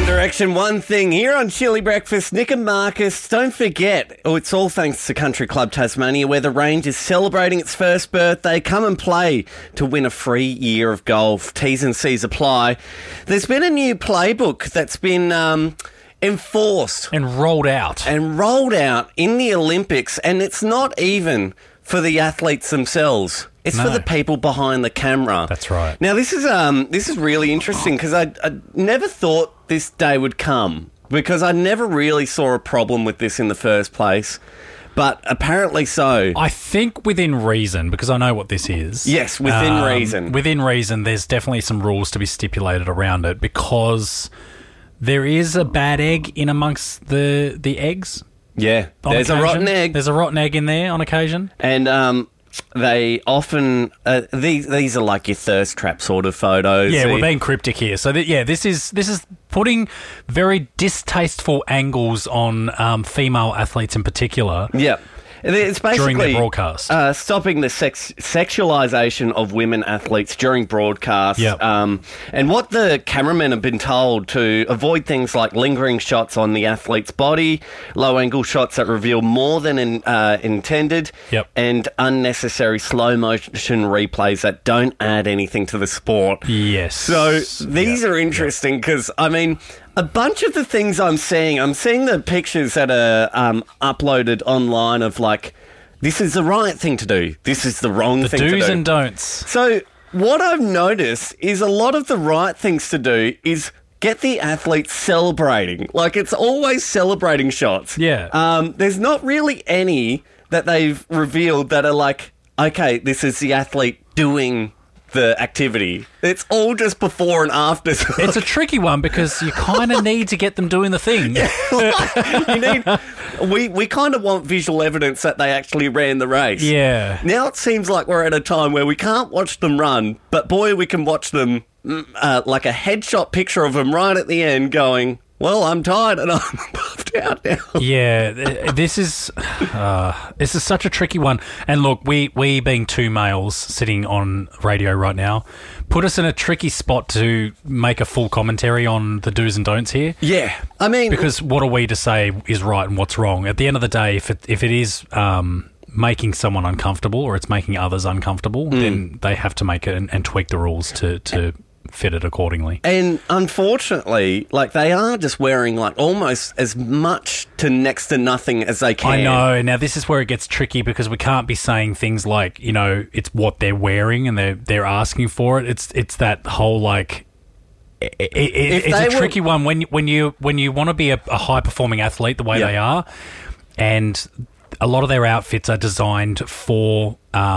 One Direction, One Thing here on Chili Breakfast. Nick and Marcus, don't forget, it's all thanks to Country Club Tasmania, where the range is celebrating its first birthday. Come and play to win a free year of golf. T's and C's apply. There's been a new playbook that's been enforced and rolled out in the Olympics, and it's not even for the athletes themselves. It's for the people behind the camera. That's right. Now, this is really interesting because I never thought this day would come, because I never really saw a problem with this in the first place, but apparently so. I think within reason, because I know what this is. Yes, within reason. Within reason, there's definitely some rules to be stipulated around it, because there is a bad egg in amongst the eggs. Yeah, there's a rotten egg. There's a rotten egg in there on occasion. And they often these are like your thirst trap sort of photos. Yeah, we're being cryptic here. So this is putting very distasteful angles on female athletes in particular. Yeah. It's basically during their broadcast, stopping the sexualization of women athletes during broadcast. Yep. And what the cameramen have been told to avoid things like lingering shots on the athlete's body, low-angle shots that reveal more than intended, yep, and unnecessary slow-motion replays that don't add anything to the sport. Yes. So these are interesting because, I mean, a bunch of the things I'm seeing the pictures that are uploaded online of like, this is the right thing to do, this is the wrong thing to do. The do's and don'ts. So what I've noticed is a lot of the right things to do is get the athletes celebrating. Like, it's always celebrating shots. Yeah. There's not really any that they've revealed that are like, okay, this is the athlete doing the activity. It's all just before and after. It's a tricky one because you kind of need to get them doing the thing. We kind of want visual evidence that they actually ran the race. Yeah. Now it seems like we're at a time where we can't watch them run, but boy, we can watch them like a headshot picture of them right at the end going, well, I'm tired and I'm puffed out now. Yeah, this is such a tricky one. And look, we being two males sitting on radio right now, put us in a tricky spot to make a full commentary on the do's and don'ts here. Yeah, I mean, because what are we to say is right and what's wrong? At the end of the day, if it is making someone uncomfortable or it's making others uncomfortable, then they have to make it and tweak the rules to fit it accordingly. And unfortunately, like, they are just wearing like almost as much to next to nothing as they can. I know. Now this is where it gets tricky because we can't be saying things like, you know, it's what they're wearing and they're asking for it. It's that whole like it's a tricky one when you want to be a high performing athlete the way they are, and a lot of their outfits are designed for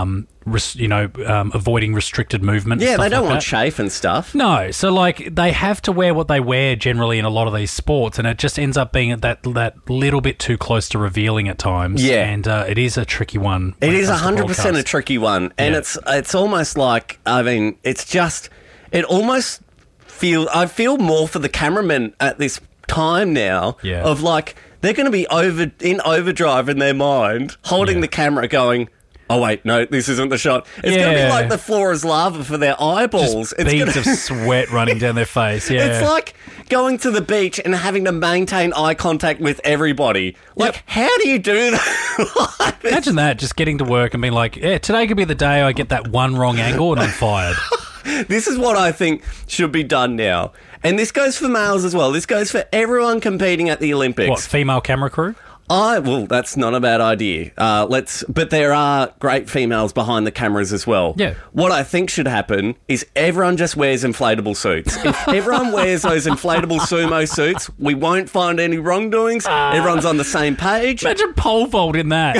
avoiding restricted movement. Yeah, and they stuff don't like want that. chafe and stuff. No, so like they have to wear what they wear generally in a lot of these sports, and it just ends up being that little bit too close to revealing at times. Yeah, and it is a tricky one. It is 100% a tricky one, and it's almost like, I mean, it's just, it almost I feel more for the cameramen at this time now of like, they're going to be in overdrive in their mind, holding the camera going, oh, wait, no, this isn't the shot. It's going to be like the floor is lava for their eyeballs. Just beads of sweat running down their face, It's like going to the beach and having to maintain eye contact with everybody. Like, how do you do that? Imagine that, just getting to work and being like, yeah, today could be the day I get that one wrong angle and I'm fired. This is what I think should be done now. And this goes for males as well. This goes for everyone competing at the Olympics. What, female camera crew? Well, that's not a bad idea. But there are great females behind the cameras as well. Yeah. What I think should happen is everyone just wears inflatable suits. If everyone wears those inflatable sumo suits, we won't find any wrongdoings. Everyone's on the same page. Imagine pole vault in that.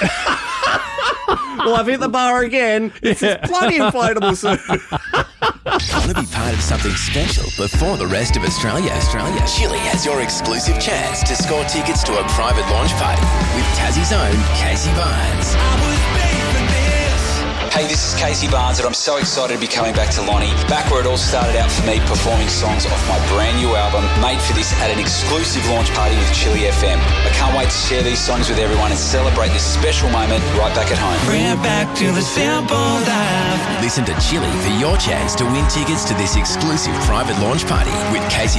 Well, I've hit the bar again. It's a bloody inflatable suit. Want to be part of something special before the rest of Australia? Chili has your exclusive chance to score tickets to a private launch party with Tassie's own Casey Barnes. Hey, this is Casey Barnes, and I'm so excited to be coming back to Lonnie, back where it all started out for me, performing songs off my brand new album, made for this at an exclusive launch party with Chili FM. I can't wait to share these songs with everyone and celebrate this special moment right back at home. Bring it back to the simple life. Listen to Chili for your chance to win tickets to this exclusive private launch party with Casey